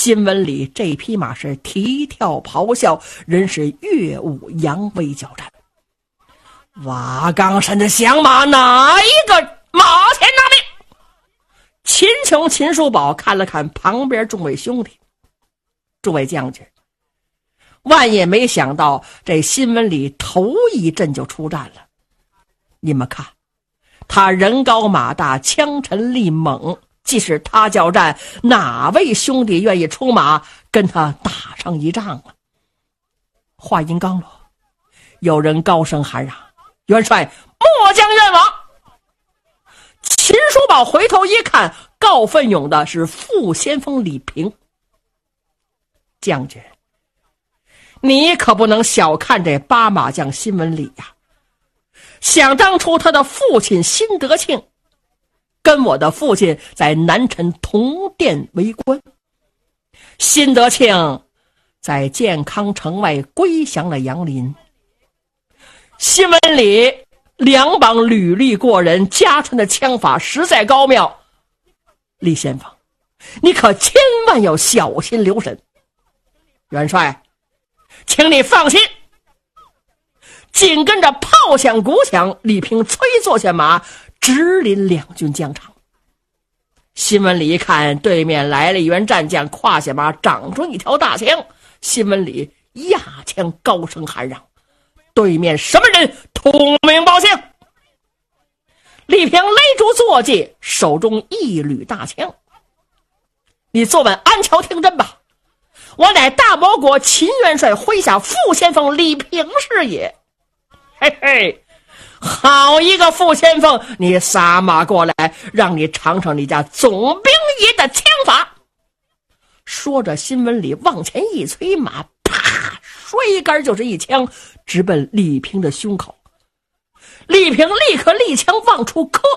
新闻里这匹马是啼跳咆哮，人是乐舞扬威交战。瓦岗山的响马哪一个马前拿命？秦琼、秦叔宝看了看旁边众位兄弟，诸位将军，万也没想到这新闻里头一阵就出战了。你们看，他人高马大，枪沉力猛，即使他交战，哪位兄弟愿意出马跟他打上一仗啊？话音刚落，有人高声喊嚷：元帅末将愿往。秦叔宝回头一看，告奋勇的是副先锋李平。将军，你可不能小看这八马将新闻里呀！想当初他的父亲辛德庆跟我的父亲在南陈同殿为官，辛德庆在建康城外归降了杨林，新闻里两榜履历过人，家传的枪法实在高妙。李先锋，你可千万要小心留神。元帅，请你放心。紧跟着炮响鼓响，李平催坐下马，直领两军疆场。新闻里一看，对面来了一员战将，胯下马长出一条大枪。新闻里压枪高声喊嚷：对面什么人？通名报姓！李平勒住坐骑，手中一缕大枪：你坐稳安桥听真吧，我乃大魔国秦元帅麾下副先锋李平是也。嘿嘿，好一个副先锋，你撒马过来，让你尝尝你家总兵爷的枪法。说着，新闻里往前一催马，啪，摔杆就是一枪，直奔李平的胸口。李平立刻立枪往出磕。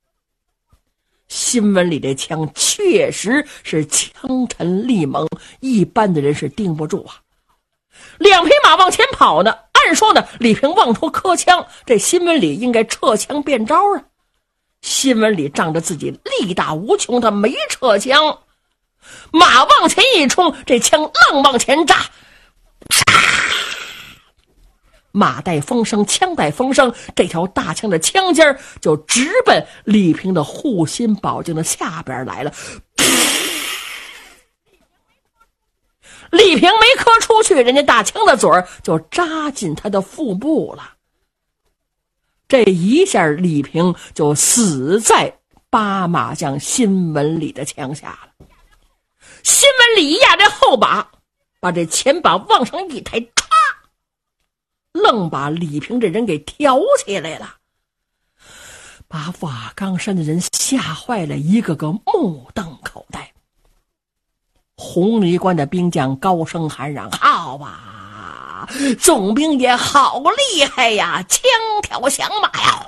新闻里这枪确实是枪沉力猛，一般的人是盯不住啊。两匹马往前跑呢，按说呢，李平往出磕枪，这新闻里应该撤枪变招啊。新闻里仗着自己力大无穷，他没撤枪，马往前一冲，这枪愣往前炸，马带风声，枪带风声，这条大枪的枪尖就直奔李平的护心宝镜的下边来了。李平没磕出去，人家大枪的嘴就扎进他的腹部了。这一下，李平就死在八马将新闻里的枪下了。新闻里一压这后把，把这前把往上一抬，唰，愣把李平这人给挑起来了，把瓦岗山的人吓坏了，一个个目瞪口呆。红泥关的兵将高声喊嚷：好啊，总兵也好厉害呀，枪挑响马呀！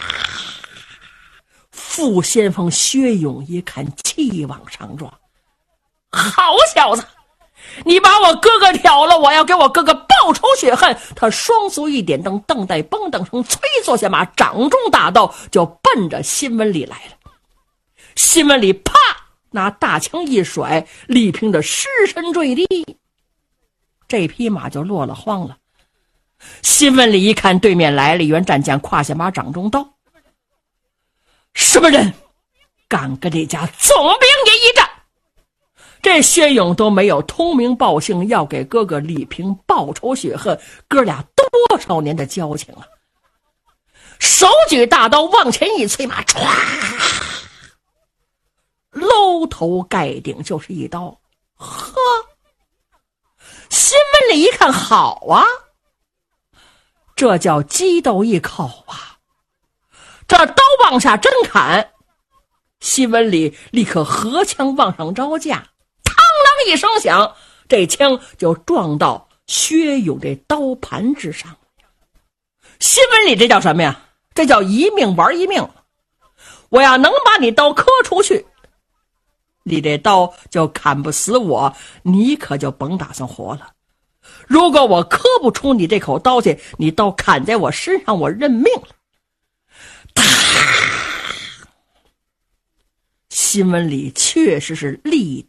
副先锋薛勇一看，气往上撞：好小子，你把我哥哥挑了，我要给我哥哥报仇雪恨！他双足一点蹬，蹬带蹦蹬声，催坐下马，掌中大刀就奔着新闻里来了。新闻里啪拿大枪一甩，李平的尸身坠地，这匹马就落了荒了。新闻里一看，对面来了一员战将，胯下马掌中刀。什么人敢跟这家总兵爷一战？这薛勇都没有通名报姓，要给哥哥李平报仇雪恨，哥俩多少年的交情啊！手举大刀往前一催马，唰，搂头盖顶就是一刀。呵，新闻里一看，好啊，这叫激斗一口啊！这刀往下真砍，新闻里立刻合枪往上招架，嘡啷一声响，这枪就撞到薛勇这刀盘之上。新闻里这叫什么呀？这叫一命玩一命。我要能把你刀磕出去，你这刀就砍不死我，你可就甭打算活了。如果我磕不出你这口刀去，你刀砍在我身上，我认命了。新闻里确实是力